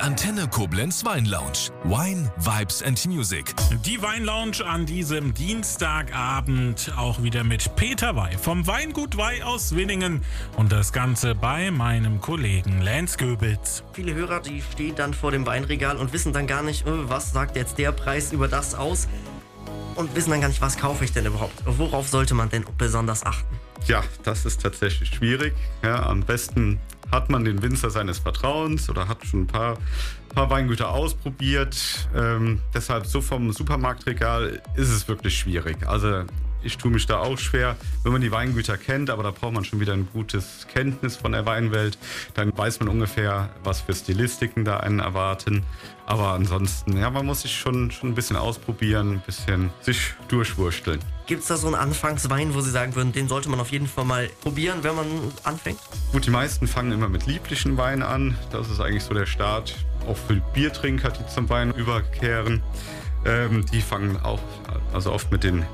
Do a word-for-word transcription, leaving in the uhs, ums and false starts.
Antenne Koblenz Weinlounge. Wine, Vibes and Music. Die Weinlounge an diesem Dienstagabend auch wieder mit Peter Wey vom Weingut Wey aus Winningen und das Ganze bei meinem Kollegen Lance Goebitz. Viele Hörer, die stehen dann vor dem Weinregal und wissen dann gar nicht, oh, was sagt jetzt der Preis über das aus und wissen dann gar nicht, was kaufe ich denn überhaupt. Worauf sollte man denn besonders achten? Ja, das ist tatsächlich schwierig. Ja, am besten hat man den Winzer seines Vertrauens oder hat schon ein paar, paar Weingüter ausprobiert. Ähm, deshalb so vom Supermarktregal ist es wirklich schwierig. Also ich tue mich da auch schwer, wenn man die Weingüter kennt, aber da braucht man schon wieder ein gutes Kenntnis von der Weinwelt. Dann weiß man ungefähr, was für Stilistiken da einen erwarten. Aber ansonsten, ja, man muss sich schon, schon ein bisschen ausprobieren, ein bisschen sich durchwursteln. Gibt es da so einen Anfangswein, wo Sie sagen würden, den sollte man auf jeden Fall mal probieren, wenn man anfängt? Gut, die meisten fangen immer mit lieblichen Weinen an. Das ist eigentlich so der Start. Auch für Biertrinker, die zum Wein überkehren. Ähm, die fangen auch also oft mit den